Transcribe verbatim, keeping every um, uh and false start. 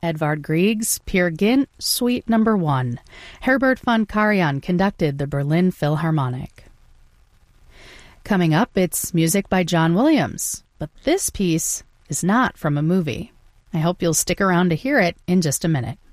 Edvard Grieg's Peer Gynt, Suite Number One. Herbert von Karajan conducted the Berlin Philharmonic. Coming up, it's music by John Williams, but this piece is not from a movie. I hope you'll stick around to hear it in just a minute.